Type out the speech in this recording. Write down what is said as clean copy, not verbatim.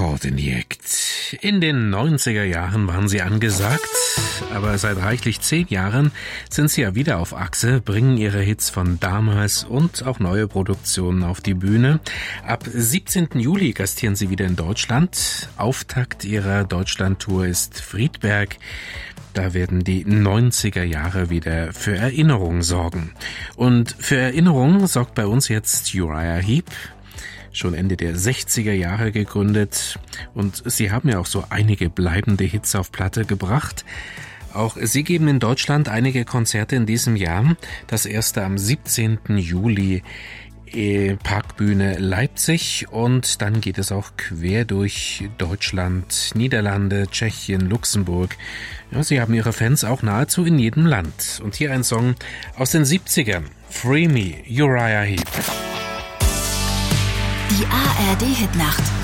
Akkordeonjagd. In den 90er Jahren waren sie angesagt, aber seit reichlich 10 Jahren sind sie ja wieder auf Achse, bringen ihre Hits von damals und auch neue Produktionen auf die Bühne. Ab 17. Juli gastieren sie wieder in Deutschland. Auftakt ihrer Deutschlandtour ist Friedberg. Da werden die 90er Jahre wieder für Erinnerung sorgen. Und für Erinnerung sorgt bei uns jetzt Uriah Heep. Schon Ende der 60er Jahre gegründet, und sie haben ja auch so einige bleibende Hits auf Platte gebracht. Auch sie geben in Deutschland einige Konzerte in diesem Jahr. Das erste am 17. Juli, Parkbühne Leipzig, und dann geht es auch quer durch Deutschland, Niederlande, Tschechien, Luxemburg. Ja, sie haben ihre Fans auch nahezu in jedem Land. Und hier ein Song aus den 70ern, Free Me, Uriah Heep. Die ARD-Hitnacht